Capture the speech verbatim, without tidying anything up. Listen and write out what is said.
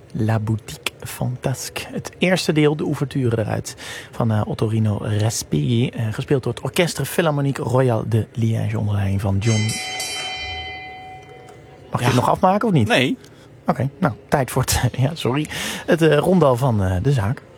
La Boutique Fantasque. Het eerste deel, de ouverture eruit, van uh, Ottorino Respighi. Uh, gespeeld door het Orchestre Philharmonique Royal de Liège onder leiding van John... Mag je ja. het nog afmaken of niet? Nee. Oké, okay, nou, tijd voor het, ja, sorry, het uh, rondal van uh, de zaak.